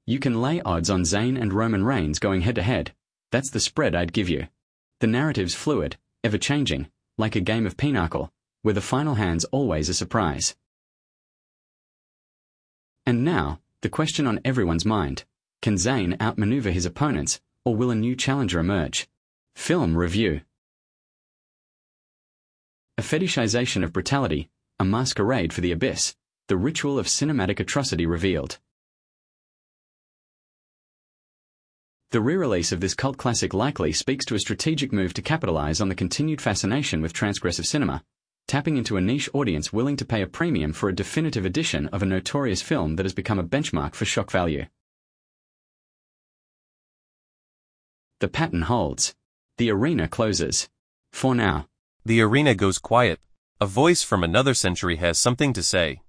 You can lay odds on Zayn and Roman Reigns going head-to-head. That's the spread I'd give you. The narrative's fluid, ever-changing, like a game of pinochle, where the final hand's always a surprise. And now, the question on everyone's mind. Can Zayn outmaneuver his opponents, or will a new challenger emerge? Film review. A fetishization of brutality, a masquerade for the abyss, the ritual of cinematic atrocity revealed. The re-release of this cult classic likely speaks to a strategic move to capitalize on the continued fascination with transgressive cinema, tapping into a niche audience willing to pay a premium for a definitive edition of a notorious film that has become a benchmark for shock value. The pattern holds. The arena closes. For now. The arena goes quiet. A voice from another century has something to say.